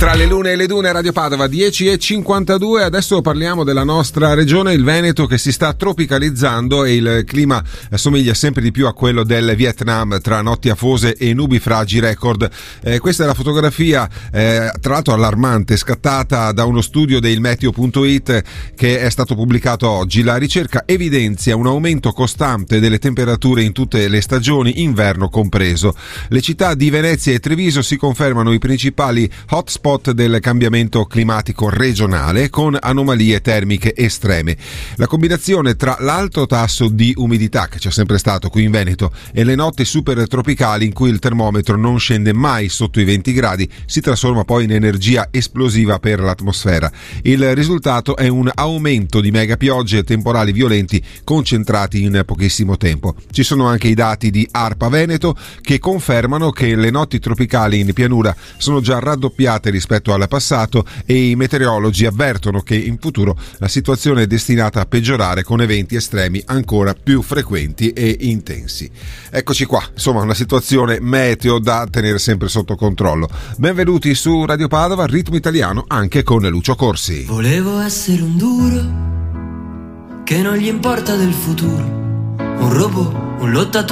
Tra le lune e le dune, Radio Padova, 10:52. Adesso parliamo della nostra regione, il Veneto, che si sta tropicalizzando e il clima assomiglia sempre di più a quello del Vietnam, tra notti afose e nubifragi record. Questa è la fotografia, tra l'altro allarmante, scattata da uno studio del Meteo.it che è stato pubblicato oggi. La ricerca evidenzia un aumento costante delle temperature in tutte le stagioni, inverno compreso. Le città di Venezia e Treviso si confermano i principali hotspot del cambiamento climatico regionale, con anomalie termiche estreme. La combinazione tra l'alto tasso di umidità, che c'è sempre stato qui in Veneto, e le notti super tropicali in cui il termometro non scende mai sotto i 20 gradi si trasforma poi in energia esplosiva per l'atmosfera. Il risultato è un aumento di megapiogge e temporali violenti concentrati in pochissimo tempo. Ci sono anche i dati di ARPA Veneto che confermano che le notti tropicali in pianura sono già raddoppiate rispetto al passato, e i meteorologi avvertono che in futuro la situazione è destinata a peggiorare con eventi estremi ancora più frequenti e intensi. Eccoci qua, insomma, una situazione meteo da tenere sempre sotto controllo. Benvenuti su Radio Padova, Ritmo Italiano, anche con Lucio Corsi. Volevo essere un duro che non gli importa del futuro, un robot, un lottatore